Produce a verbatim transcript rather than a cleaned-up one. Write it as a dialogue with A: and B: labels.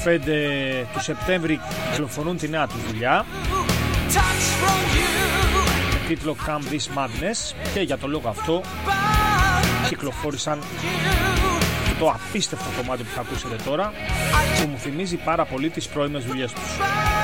A: πέντε του Σεπτέμβρη κυκλοφορούν τη νέα τους δουλειά με τίτλο Come This Madness, και για το λόγο αυτό κυκλοφόρησαν το απίστευτο κομμάτι που θα ακούσετε τώρα, που μου θυμίζει πάρα πολύ τις πρώιμες δουλειές τους.